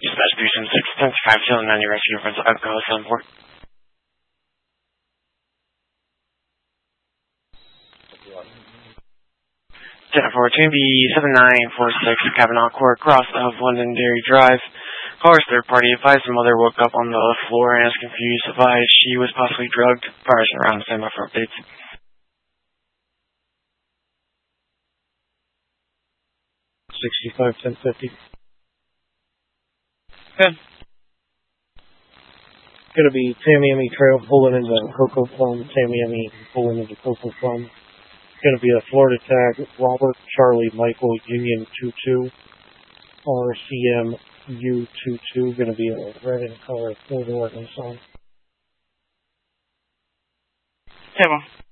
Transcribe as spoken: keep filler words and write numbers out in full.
Dispatch three seven six, ten five, seven ninety, rescue friends, alcohol, seven four. ten four, two B seven nine four six, Kavanaugh Court, cross of Londonderry Drive. Caller's third party advised the mother woke up on the floor and is confused, advised she was possibly drugged. Cars around, stand by for updates. sixty-five, ten fifty. Good. Gonna be Tamiami Trail pulling into Cocoa Plum, Tamiami pulling into Cocoa Plum. Gonna be a Florida tag, Robert Charlie Michael Union two two, R C M U two two. Gonna be a red and color four door Nissan. Table.